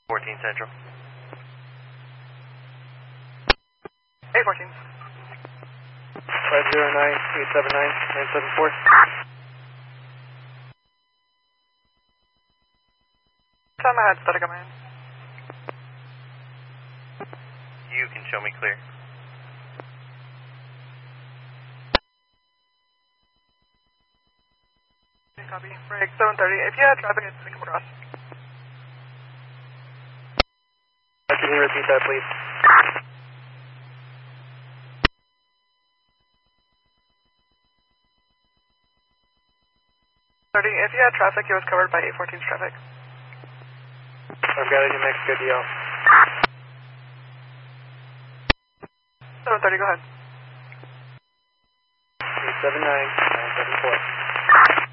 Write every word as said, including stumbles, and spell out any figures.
fourteen Central. eight fourteen. five zero nine eight seven nine nine seven four. Time ahead, static on my end. You can show me clear. Copy. Break seven thirty. If you had traffic, it's going to come across. Can you repeat that, please? thirty. If you had traffic, it was covered by eight fourteen's traffic. I've got a New Mexico D L. seven thirty, go ahead. eight seven nine nine seven four.